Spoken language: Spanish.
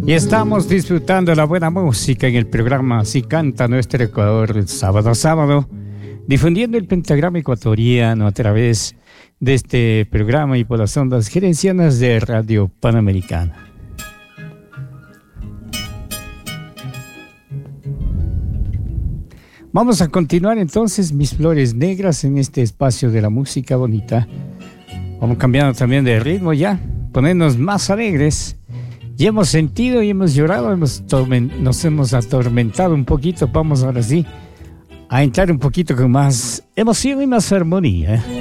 Y estamos disfrutando la buena música en el programa Así Canta Nuestro Ecuador, sábado a sábado, difundiendo el pentagrama ecuatoriano a través de este programa y por las ondas gerencianas de Radio Panamericana. Vamos a continuar entonces Mis Flores Negras en este espacio de la música bonita. Vamos cambiando también de ritmo ya, ponernos más alegres. Y hemos sentido y hemos llorado, nos hemos atormentado un poquito. Vamos ahora sí a entrar un poquito con más emoción y más armonía.